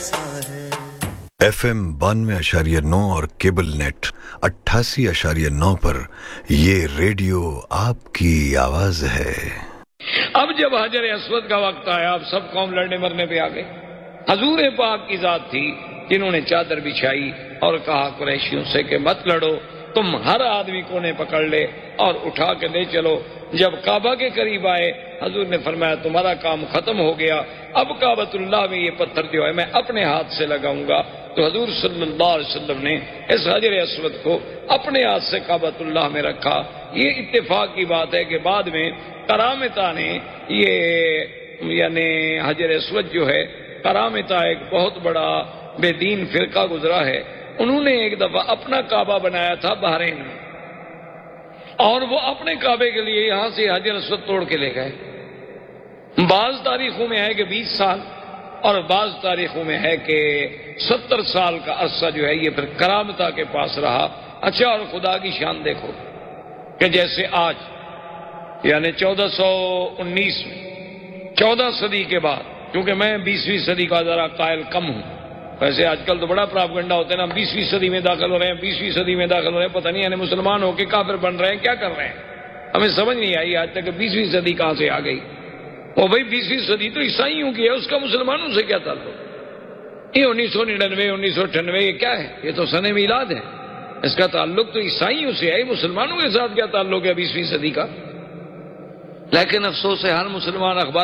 ایسا ہے۔ FM 92.9 اور کیبل نیٹ 88.9 پر یہ ریڈیو آپ کی آواز ہے۔ اب جب حجر اسود کا وقت آیا، اب سب قوم لڑنے مرنے پہ آ گئے۔ حضور پاک کی ذات تھی جنہوں نے چادر بچھائی اور کہا قریشیوں سے کہ مت لڑو، تم ہر آدمی کو نے پکڑ لے اور اٹھا کے لے چلو۔ جب کعبہ کے قریب آئے، حضور نے فرمایا تمہارا کام ختم ہو گیا، اب کعبۃ اللہ میں یہ پتھر جو ہے میں اپنے ہاتھ سے لگاؤں گا۔ تو حضور صلی اللہ علیہ وسلم نے اس حجر اسود کو اپنے ہاتھ سے کعبۃ اللہ میں رکھا۔ یہ اتفاق کی بات ہے کہ بعد میں کرامتہ نے یہ یعنی حجر اسود جو ہے، کرامتہ ایک بہت بڑا بے دین فرقہ گزرا ہے، انہوں نے ایک دفعہ اپنا کعبہ بنایا تھا بحرین میں، اور وہ اپنے کعبے کے لیے یہاں سے حجر اسود توڑ کے لے گئے۔ بعض تاریخوں میں ہے کہ 20 سال اور بعض تاریخوں میں ہے کہ 70 سال کا عرصہ جو ہے یہ پھر کرامتہ کے پاس رہا۔ اچھا، اور خدا کی شان دیکھو کہ جیسے آج یعنی 1419 میں 14 صدی کے بعد، کیونکہ میں 20ویں صدی کا ذرا قائل کم ہوں، ویسے آج کل تو بڑا پراپگنڈا ہوتا ہے نا، 20ویں صدی میں داخل ہو رہے ہیں، 20ویں صدی میں داخل ہو رہے ہیں، پتہ نہیں یعنی مسلمان ہو کے کافر بن رہے ہیں، کیا کر رہے ہیں، ہمیں سمجھ نہیں آئی آج تک کہ 20ویں صدی کہاں سے آ گئی۔ وہ بھائی 20ویں صدی تو عیسائیوں کی ہے، اس کا مسلمانوں سے کیا تعلق؟ یہ 1999 1998 یہ کیا ہے؟ یہ تو سن میلاد ہے، اس کا تعلق تو عیسائیوں سے ہے، مسلمانوں کے ساتھ کیا تعلق ہے 20ویں صدی کا؟ لیکن افسوس ہے ہر مسلمان اخبار